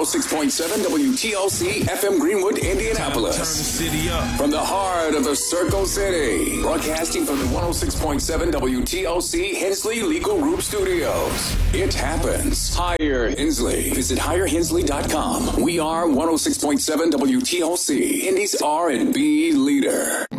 106.7 WTLC FM Greenwood, Indianapolis. Turn the city up. From the heart of the Circle City, broadcasting from the 106.7 WTLC Hensley Legal Group Studios. It happens. Hire Hensley. Visit hirehensley.com. We are 106.7 WTLC, Indy's R&B leader.